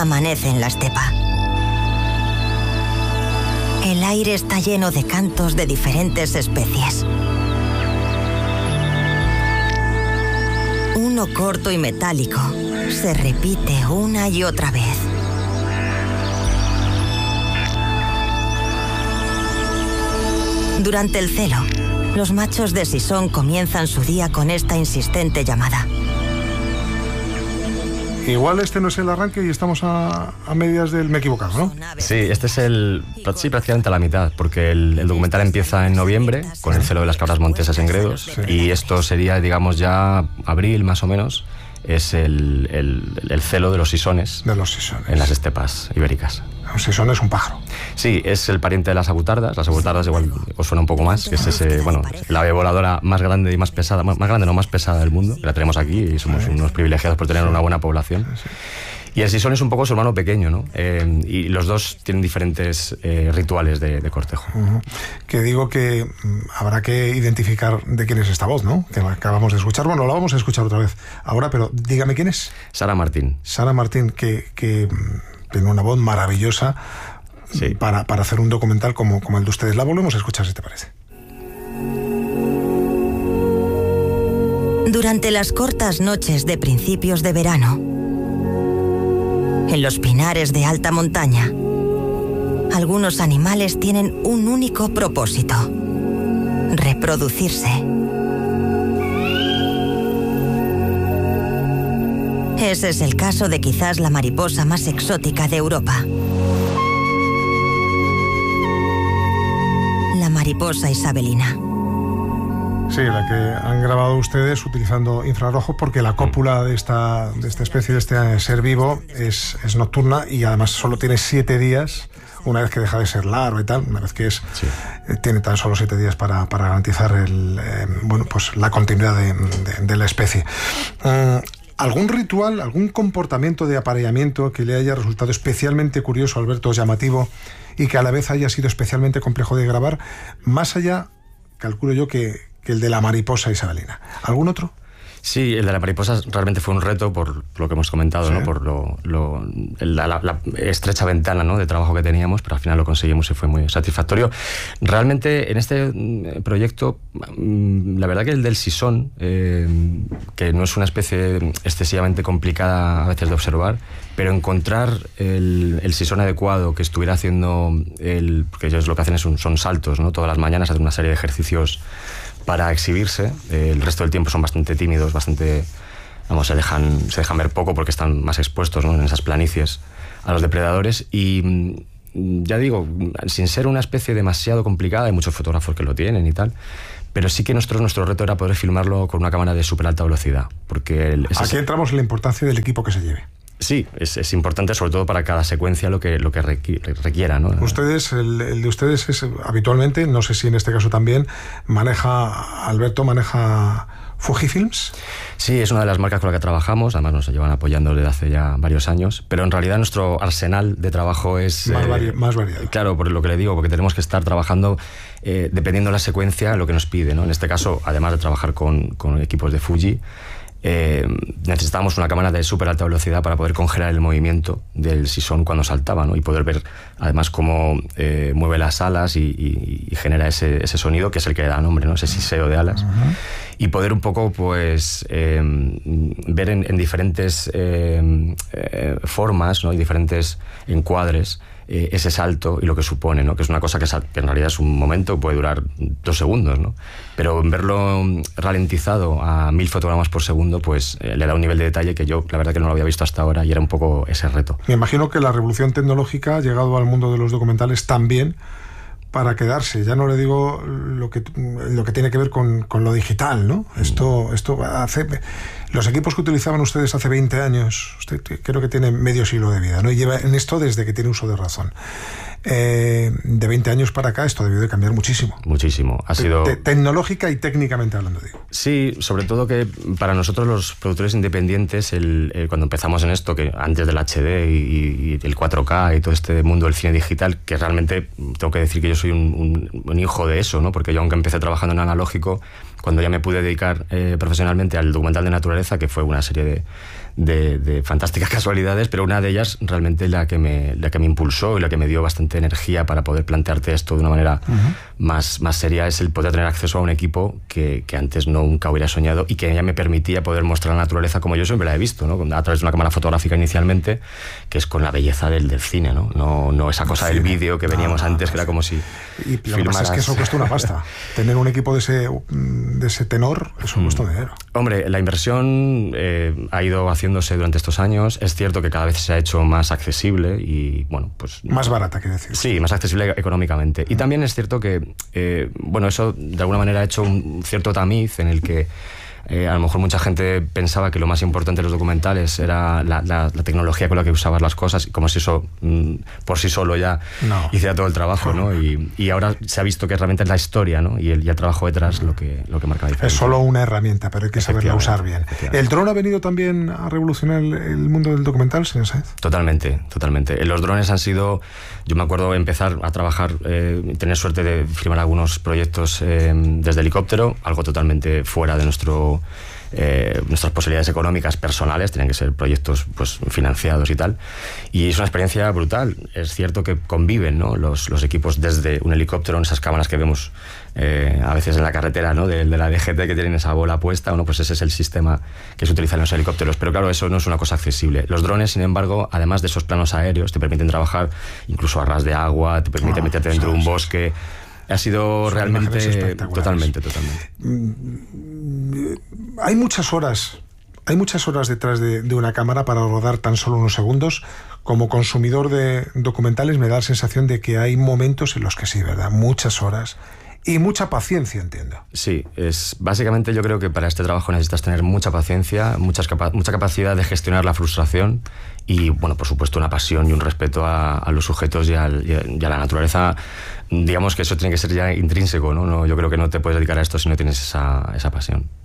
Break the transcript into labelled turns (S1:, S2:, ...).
S1: amanece en la estepa. El aire está lleno de cantos de diferentes especies. Uno corto y metálico se repite una y otra vez. Durante el celo, los machos de sisón comienzan su día con esta insistente llamada.
S2: Igual este no es el arranque y estamos a medias del... Me he equivocado, ¿no?
S3: Sí, este es sí, prácticamente a la mitad, porque el documental empieza en noviembre, con el celo de las cabras monteses en Gredos,
S2: Sí.
S3: y esto sería, digamos, ya abril más o menos, es el celo de los sisones.
S2: De los sisones.
S3: En las estepas ibéricas.
S2: Un sisón es un pájaro.
S3: Sí, es el pariente de las abutardas. Las abutardas igual os suena un poco más, que es ese, bueno, la ave voladora más grande y más pesada, más grande, no más pesada del mundo, que la tenemos aquí y somos unos privilegiados por tener una buena población. Y el sisón es un poco su hermano pequeño, ¿no? Y los dos tienen diferentes rituales de cortejo.
S2: Que digo que habrá que identificar de quién es esta voz, ¿no? Que acabamos de escuchar. Bueno, la vamos a escuchar otra vez ahora, pero dígame quién es.
S3: Sara Martín.
S2: Sara Martín, que tiene una voz maravillosa, sí, para hacer un documental como el de ustedes. La volvemos a escuchar, si te parece.
S1: Durante las cortas noches de principios de verano, en los pinares de alta montaña, algunos animales tienen un único propósito: reproducirse. Ese es el caso de quizás la mariposa más exótica de Europa. La mariposa isabelina.
S2: Sí, la que han grabado ustedes utilizando infrarrojos, porque la cópula de esta especie, de este ser vivo, es nocturna y además solo tiene 7 días, una vez que deja de ser larva y tal, una vez que tiene tan solo 7 días para garantizar pues la continuidad de la especie. ¿Algún ritual, algún comportamiento de apareamiento que le haya resultado especialmente curioso, Alberto, llamativo, y que a la vez haya sido especialmente complejo de grabar, más allá, calculo yo, que el de la mariposa isabelina? ¿Algún otro?
S3: Sí, el de la mariposa realmente fue un reto por lo que hemos comentado, ¿sí? ¿No? Por la estrecha ventana, ¿no?, de trabajo que teníamos, pero al final lo conseguimos y fue muy satisfactorio. Realmente en este proyecto, la verdad que el del sisón, que no es una especie excesivamente complicada a veces de observar, pero encontrar el sisón adecuado que estuviera haciendo, porque ellos lo que hacen son saltos, ¿no? Todas las mañanas hacen una serie de ejercicios para exhibirse. El resto del tiempo son bastante tímidos, se dejan ver poco porque están más expuestos, ¿no?, en esas planicies a los depredadores. Y ya digo, sin ser una especie demasiado complicada, hay muchos fotógrafos que lo tienen y tal, pero sí que nuestro reto era poder filmarlo con una cámara de súper alta velocidad, porque
S2: aquí entramos en la importancia del equipo que se lleve.
S3: Sí, es importante, sobre todo para cada secuencia lo que requiera, ¿no?
S2: Ustedes, el de ustedes es habitualmente, no sé si en este caso también, Alberto maneja Fujifilms.
S3: Sí, es una de las marcas con la que trabajamos, además nos llevan apoyando desde hace ya varios años, pero en realidad nuestro arsenal de trabajo es...
S2: más variado.
S3: Claro, por lo que le digo, porque tenemos que estar trabajando dependiendo de la secuencia, lo que nos pide, ¿no? En este caso, además de trabajar con equipos de Fuji, necesitábamos una cámara de súper alta velocidad para poder congelar el movimiento del sisón cuando saltaba, ¿no? Y poder ver además cómo mueve las alas y genera ese sonido que es el que le da nombre, ¿no? Ese siseo de alas. Y poder un poco pues ver en diferentes formas, ¿no?, y diferentes encuadres ese salto y lo que supone, ¿no? Que es una cosa que en realidad es un momento, puede durar 2 segundos, ¿no? Pero verlo ralentizado a 1000 fotogramas por segundo, pues le da un nivel de detalle que yo, la verdad, que no lo había visto hasta ahora, y era un poco ese reto.
S2: Me imagino que la revolución tecnológica ha llegado al mundo de los documentales también para quedarse. Ya no le digo lo que tiene que ver con lo digital, ¿no? Esto hace... Los equipos que utilizaban ustedes hace 20 años, usted creo que tiene medio siglo de vida, ¿no? Y lleva en esto desde que tiene uso de razón. De 20 años para acá esto debió de cambiar muchísimo.
S3: Muchísimo. Ha sido...
S2: Tecnológica y técnicamente hablando, digo.
S3: Sí, sobre todo que para nosotros los productores independientes, cuando empezamos en esto, que antes del HD y el 4K y todo este mundo del cine digital, que realmente tengo que decir que yo soy un hijo de eso, ¿no? Porque yo, aunque empecé trabajando en analógico, cuando ya me pude dedicar profesionalmente al documental de naturaleza, que fue una serie de fantásticas casualidades, pero una de ellas realmente la que me impulsó y la que me dio bastante energía para poder plantearte esto de una manera más seria, es el poder tener acceso a un equipo que antes nunca hubiera soñado y que ya me permitía poder mostrar la naturaleza como yo siempre la he visto, ¿no? A través de una cámara fotográfica inicialmente, que es con la belleza del cine, no esa cosa del vídeo que veníamos antes, que era como si
S2: y lo que pasa es que eso cuesta una pasta. Tener un equipo de ese tenor, eso cuesta dinero.
S3: Hombre, la inversión ha ido haciéndose durante estos años. Es cierto que cada vez se ha hecho más accesible y, bueno, pues...
S2: Más barata, quiere decir.
S3: Sí, más accesible económicamente. Y también es cierto que, bueno, eso de alguna manera ha hecho un cierto tamiz en el que a lo mejor mucha gente pensaba que lo más importante de los documentales era la tecnología con la que usabas las cosas, como si eso por sí solo ya hiciera todo el trabajo, ¿no? Y ahora se ha visto que realmente es la historia, ¿no? y el trabajo detrás lo que marca la diferencia.
S2: Es solo una herramienta, pero hay que saberla usar bien. ¿El dron ha venido también a revolucionar el mundo del documental, señor Sáenz?
S3: Totalmente. Los drones han sido... Yo me acuerdo empezar a trabajar, tener suerte de firmar algunos proyectos desde helicóptero, algo totalmente fuera de nuestras posibilidades económicas personales, tenían que ser proyectos pues financiados y tal, y es una experiencia brutal. Es cierto que conviven, ¿no? los equipos desde un helicóptero, en esas cámaras que vemos a veces en la carretera, ¿no? de la DGT, que tienen esa bola puesta, bueno, pues ese es el sistema que se utiliza en los helicópteros, pero claro, eso no es una cosa accesible. Los drones, sin embargo, además de esos planos aéreos, te permiten trabajar incluso a ras de agua, te permite meterte dentro de un bosque. Ha sido realmente totalmente.
S2: Hay muchas horas detrás de una cámara para rodar tan solo unos segundos. Como consumidor de documentales me da la sensación de que hay momentos en los que sí, ¿verdad? Muchas horas y mucha paciencia, entiendo.
S3: Sí, básicamente yo creo que para este trabajo necesitas tener mucha paciencia, mucha capacidad de gestionar la frustración y, bueno, por supuesto, una pasión y un respeto a los sujetos y a la naturaleza. Digamos que eso tiene que ser ya intrínseco, ¿no? Yo creo que no te puedes dedicar a esto si no tienes esa pasión.